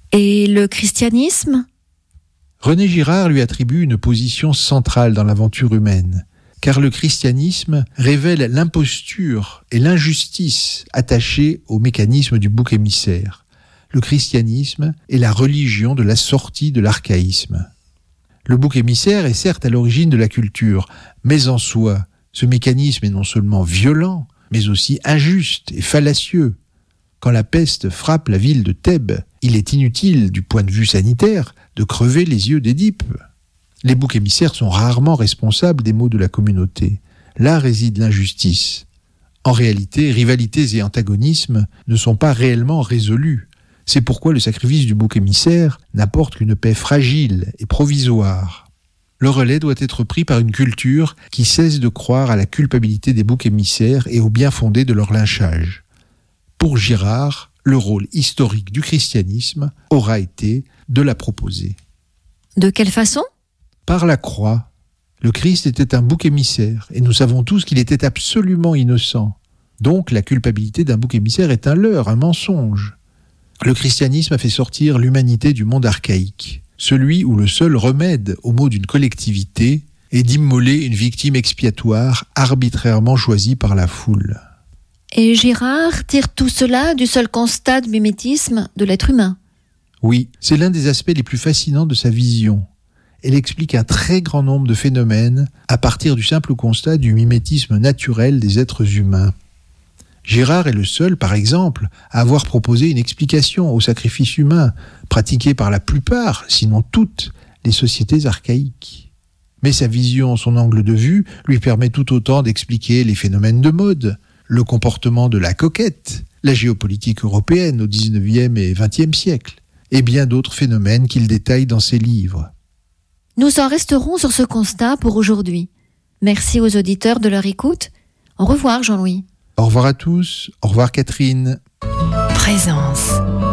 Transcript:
Et le christianisme ? René Girard lui attribue une position centrale dans l'aventure humaine, car le christianisme révèle l'imposture et l'injustice attachées au mécanisme du bouc émissaire. Le christianisme est la religion de la sortie de l'archaïsme. Le bouc émissaire est certes à l'origine de la culture, mais en soi, ce mécanisme est non seulement violent, mais aussi injuste et fallacieux. Quand la peste frappe la ville de Thèbes, il est inutile, du point de vue sanitaire, de crever les yeux d'Édipe. Les boucs émissaires sont rarement responsables des maux de la communauté. Là réside l'injustice. En réalité, rivalités et antagonismes ne sont pas réellement résolus. C'est pourquoi le sacrifice du bouc émissaire n'apporte qu'une paix fragile et provisoire. Le relais doit être pris par une culture qui cesse de croire à la culpabilité des boucs émissaires et au bien fondé de leur lynchage. Pour Girard, le rôle historique du christianisme aura été de la proposer. De quelle façon ? Par la croix. Le Christ était un bouc émissaire, et nous savons tous qu'il était absolument innocent. Donc la culpabilité d'un bouc émissaire est un leurre, un mensonge. Le christianisme a fait sortir l'humanité du monde archaïque, celui où le seul remède aux maux d'une collectivité est d'immoler une victime expiatoire arbitrairement choisie par la foule. Et Girard tire tout cela du seul constat de mimétisme de l'être humain. Oui, c'est l'un des aspects les plus fascinants de sa vision. Elle explique un très grand nombre de phénomènes à partir du simple constat du mimétisme naturel des êtres humains. Girard est le seul, par exemple, à avoir proposé une explication au sacrifice humain, pratiqué par la plupart, sinon toutes, les sociétés archaïques. Mais sa vision, son angle de vue, lui permet tout autant d'expliquer les phénomènes de mode, le comportement de la coquette, la géopolitique européenne au XIXe et XXe siècle, et bien d'autres phénomènes qu'il détaille dans ses livres. Nous en resterons sur ce constat pour aujourd'hui. Merci aux auditeurs de leur écoute. Au revoir Jean-Louis. Au revoir à tous, au revoir Catherine. Présence.